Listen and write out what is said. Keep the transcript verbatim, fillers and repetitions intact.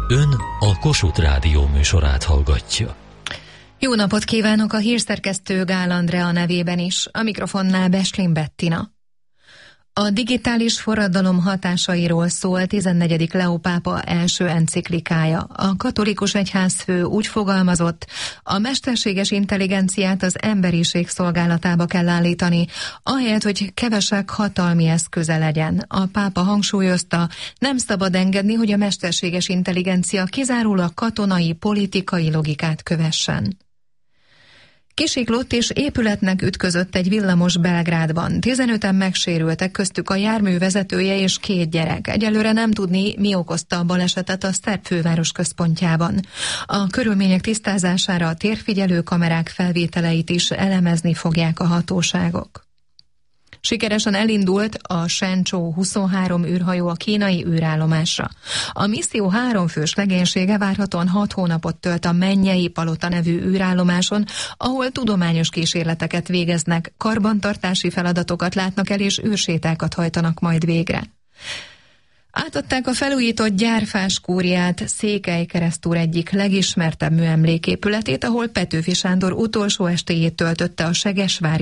Ön a Kossuth Rádió műsorát hallgatja. Jó napot kívánok a hírszerkesztő Gál Andrea nevében is, a mikrofonnál Beslin Bettina. A digitális forradalom hatásairól szól tizennegyedik Leó pápa első enciklikája. A katolikus egyházfő úgy fogalmazott, a mesterséges intelligenciát az emberiség szolgálatába kell állítani, ahelyett, hogy kevesek hatalmi eszköze legyen. A pápa hangsúlyozta, nem szabad engedni, hogy a mesterséges intelligencia kizárólag katonai, politikai logikát kövessen. Kisiklott és épületnek ütközött egy villamos Belgrádban. tizenöten megsérültek, köztük a jármű vezetője és két gyerek. Egyelőre nem tudni, mi okozta a balesetet a szerb főváros központjában. A körülmények tisztázására a térfigyelő kamerák felvételeit is elemezni fogják a hatóságok. Sikeresen elindult a Shenzhou huszonhárom űrhajó a kínai űrállomásra. A misszió háromfős legénysége várhatóan hat hónapot tölt a Mennyei Palota nevű űrállomáson, ahol tudományos kísérleteket végeznek, karbantartási feladatokat látnak el és űrsétákat hajtanak majd végre. Átadták a felújított Gyárfás kúriát, Székelykeresztúr egyik legismertebb műemléképületét, ahol Petőfi Sándor utolsó estéjét töltötte a segesvári